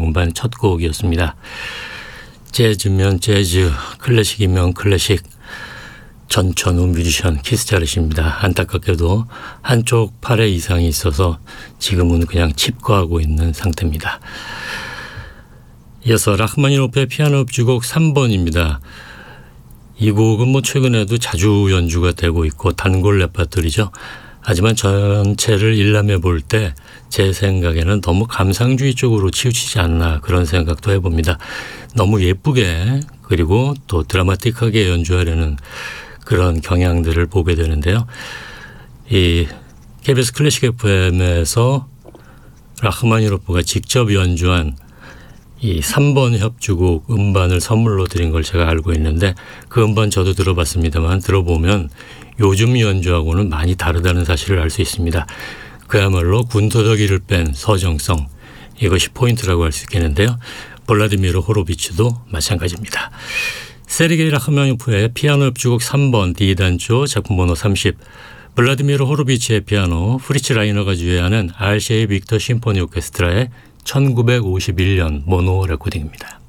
음반 첫 곡이었습니다. 재즈면 재즈, 클래식이면 클래식, 전천후 뮤지션 키스 자르십니다. 안타깝게도 한쪽 팔에 이상이 있어서 지금은 그냥 칩거하고 있는 상태입니다. 이어서 라흐마니노프의 피아노 협주곡 3번입니다. 이 곡은 최근에도 자주 연주가 되고 있고 단골 레파토리죠. 하지만 전체를 일람해 볼 때 제 생각에는 너무 감상주의 쪽으로 치우치지 않나 그런 생각도 해봅니다. 너무 예쁘게 그리고 또 드라마틱하게 연주하려는 그런 경향들을 보게 되는데요. 이 KBS 클래식 FM에서 라흐마니노프가 직접 연주한 이 3번 협주곡 음반을 선물로 드린 걸 제가 알고 있는데 그 음반 저도 들어봤습니다만 들어보면 요즘 연주하고는 많이 다르다는 사실을 알 수 있습니다. 그야말로 군더더기를 뺀 서정성, 이것이 포인트라고 할 수 있겠는데요. 블라디미르 호로비츠도 마찬가지입니다. 세르게이 라흐마니노프의 피아노 협주곡 3번 D단조 작품 번호 30, 블라디미르 호로비츠의 피아노, 프리츠 라이너가 주재하는 RCA 빅터 심포니 오케스트라의 1951년 모노 레코딩입니다.